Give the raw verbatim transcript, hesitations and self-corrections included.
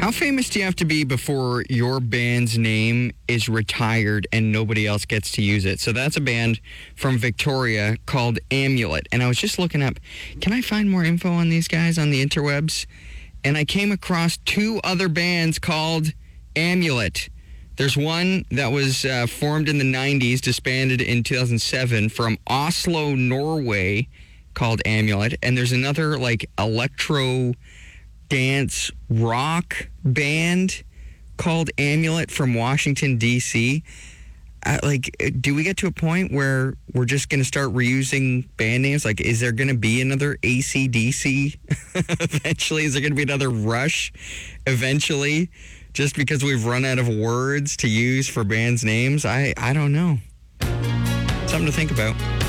How famous do you have to be before your band's name is retired and nobody else gets to use it? So that's a band from Victoria called Amulet. And I was just looking up, can I find more info on these guys on the interwebs? And I came across two other bands called Amulet. There's one that was uh, formed in the nineties, disbanded in two thousand seven from Oslo, Norway, called Amulet. And there's another like electro dance rock band called Amulet from Washington, D C Uh, like, do we get to a point where we're just going to start reusing band names? Like, is there going to be another A C D C eventually? Is there going to be another Rush eventually? Just because we've run out of words to use for bands' names? I, I don't know. Something to think about.